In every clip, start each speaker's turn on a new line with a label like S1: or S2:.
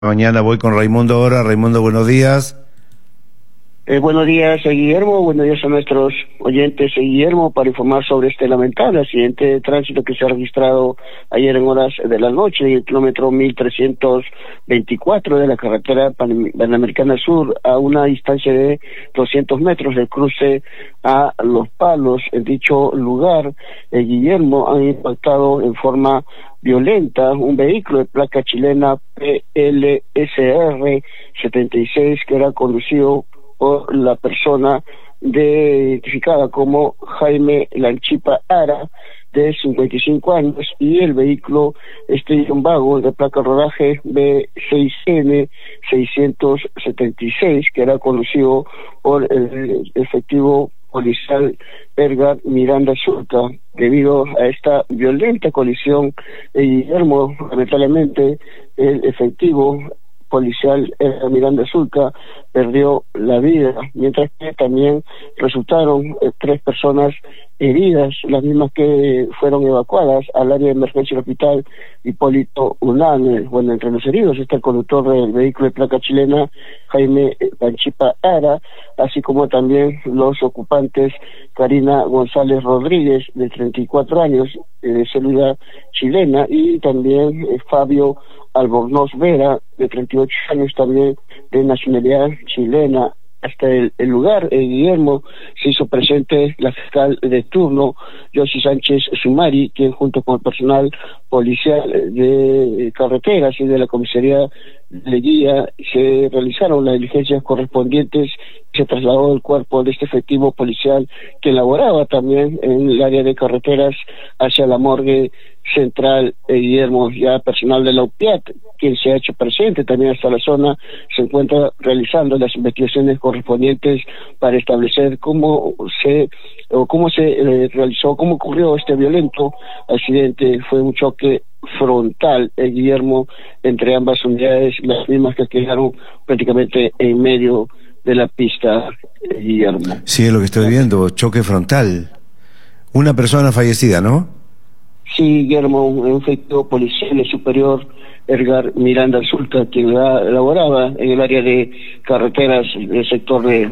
S1: Mañana voy con Raimundo ahora. Raimundo, buenos días.
S2: Buenos días, Guillermo. Buenos días a nuestros oyentes, Guillermo, para informar sobre este lamentable accidente de tránsito que se ha registrado ayer en horas de la noche en el kilómetro 1324 de la carretera Panamericana Sur, a una distancia de 200 metros del cruce a Los Palos. En dicho lugar, Guillermo, han impactado en forma violenta un vehículo de placa chilena PLSR 76 que era conducido por la persona identificada como Jaime Lanchipa Ara, de 55 años, y el vehículo un vago de placa rodaje B6N 676 que era conducido por el efectivo policial Edgar Miranda Zulca. Debido a esta violenta colisión, Guillermo, lamentablemente, el efectivo policial Miranda Zulca perdió la vida, mientras que también resultaron 3 personas heridas, las mismas que fueron evacuadas al área de emergencia del hospital Hipólito Unanue. Bueno, entre los heridos está el conductor del vehículo de placa chilena, Jaime Lanchipa Ara, así como también los ocupantes Karina González Rodríguez, de 34 años, de célula chilena, y también Fabio Albornoz Vera, de 38 años, también de nacionalidad chilena. Hasta el lugar, Guillermo, se hizo presente la fiscal de turno, Yossi Sánchez Sumari, quien junto con el personal policial de carreteras y de la comisaría de guía se realizaron las diligencias correspondientes. Se trasladó el cuerpo de este efectivo policial que laboraba también en el área de carreteras hacia la morgue central. Guillermo, ya personal de la UPIAT, quien se ha hecho presente también hasta la zona, se encuentra realizando las investigaciones correspondientes para establecer cómo se realizó, cómo ocurrió este violento accidente. Fue un choque frontal, Guillermo, entre ambas unidades, las mismas que quedaron prácticamente en medio de la pista, Guillermo.
S1: Sí, es lo que estoy viendo, choque frontal. Una persona fallecida, ¿no?
S2: Sí, Guillermo, un efectivo policial superior, Edgar Miranda Zulca, quien laboraba en el área de carreteras del sector de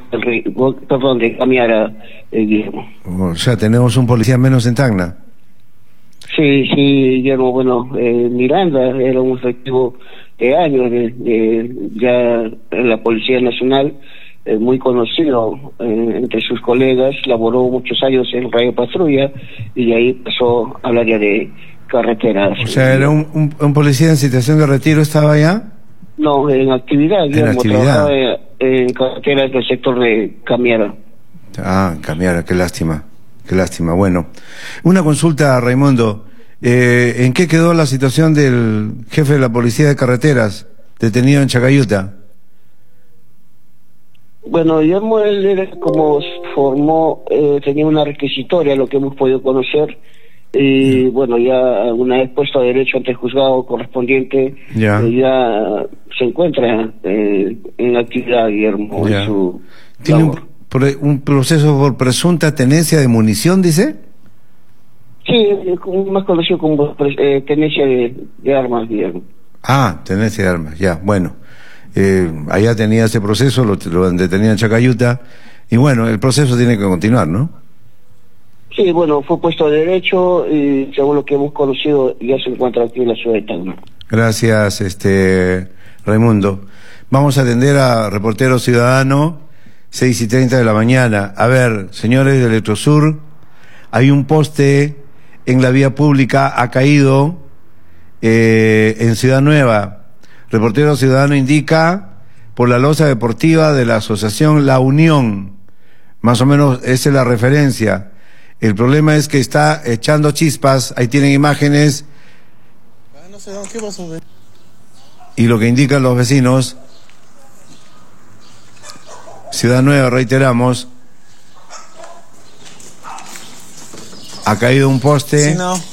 S2: de Camiara, Guillermo.
S1: O sea, tenemos un policía menos en Tacna.
S2: Sí, Guillermo, bueno, Miranda era un efectivo de años ya en la Policía Nacional, muy conocido entre sus colegas, laboró muchos años en Radio Patrulla y de ahí pasó al área de carreteras.
S1: O sea, ¿era un policía en situación de retiro, estaba allá?
S2: No, en actividad, Guillermo, trabajaba en carreteras del sector de Camiara.
S1: Ah, Camiara, qué lástima. Bueno, una consulta, Raimundo. ¿En qué quedó la situación del jefe de la Policía de Carreteras, detenido en Chacayuta?
S2: Bueno, Guillermo, él era como formó, tenía una requisitoria, lo que hemos podido conocer, y bueno, ya una vez puesto a derecho ante el juzgado correspondiente, ya se encuentra en actividad, Guillermo, en su labor.
S1: ¿Un proceso por presunta tenencia de munición, dice?
S2: Sí, más conocido como tenencia de armas, Guillermo.
S1: Ah, tenencia de armas, ya, bueno. Allá tenía ese proceso, lo detenía en Chacayuta, y bueno, el proceso tiene que continuar, ¿no?
S2: Sí, bueno, fue puesto a derecho y según lo que hemos conocido ya se encuentra aquí en la ciudad de Tacna.
S1: Gracias, Raimundo. Vamos a atender a Reportero Ciudadano, 6:30 de la mañana. A ver, señores de Electrosur, hay un poste en la vía pública, ha caído en Ciudad Nueva. Reportero Ciudadano indica por la losa deportiva de la asociación La Unión. Más o menos esa es la referencia. El problema es que está echando chispas, ahí tienen imágenes.
S3: No sé, ¿qué pasó?
S1: Y lo que indican los vecinos, Ciudad Nueva, reiteramos, ha caído un poste.
S3: Sí, no.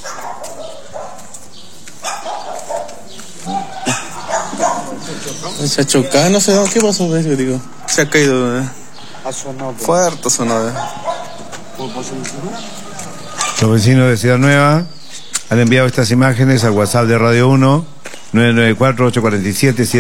S3: Se ha chocado, no sé, ¿qué pasó? Digo, se ha caído.
S2: Ha sonado.
S3: Fuerte sonó.
S1: Los vecinos de Ciudad Nueva han enviado estas imágenes al WhatsApp de Radio 1 994-847-7.